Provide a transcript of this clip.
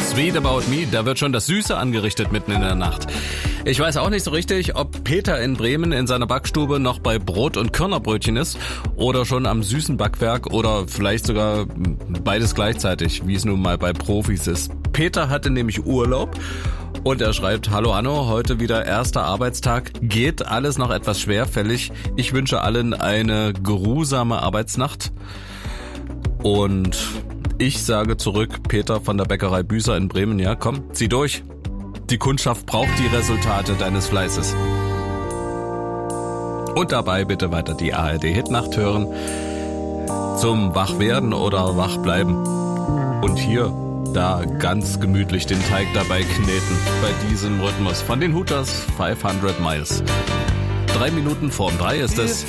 Sweet About Me, da wird schon das Süße angerichtet mitten in der Nacht. Ich weiß auch nicht so richtig, ob Peter in Bremen in seiner Backstube noch bei Brot- und Körnerbrötchen ist oder schon am süßen Backwerk oder vielleicht sogar beides gleichzeitig, wie es nun mal bei Profis ist. Peter hatte nämlich Urlaub und er schreibt: Hallo Anno, heute wieder erster Arbeitstag. Geht alles noch etwas schwerfällig. Ich wünsche allen eine geruhsame Arbeitsnacht. Und ich sage zurück, Peter von der Bäckerei Büßer in Bremen, ja komm, zieh durch. Die Kundschaft braucht die Resultate deines Fleißes. Und dabei bitte weiter die ARD-Hitnacht hören. Zum Wachwerden oder Wachbleiben. Und hier, da ganz gemütlich den Teig dabei kneten. Bei diesem Rhythmus von den Hooters 500 Miles. 3 Minuten vorm 3 ist es.